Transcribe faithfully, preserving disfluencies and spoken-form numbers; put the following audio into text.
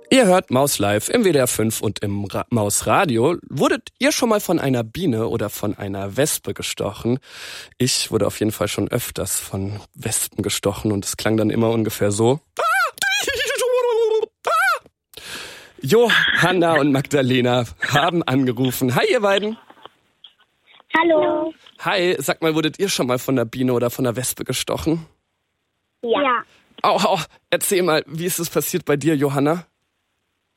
Ihr hört Maus Live im W D R fünf und im Ra- Maus Radio. Wurdet ihr schon mal von einer Biene oder von einer Wespe gestochen? Ich wurde auf jeden Fall schon öfters von Wespen gestochen und es klang dann immer ungefähr so. Johanna und Magdalena haben angerufen. Hi, ihr beiden. Hallo. Hi, sag mal, wurdet ihr schon mal von der Biene oder von der Wespe gestochen? Ja. Oh, oh, erzähl mal, wie ist es passiert bei dir, Johanna?